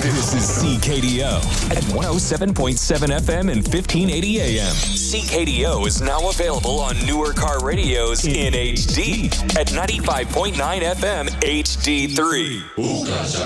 This is CKDO at 107.7 FM and 1580 AM. CKDO is now available on newer car radios in HD at 95.9 FM HD3.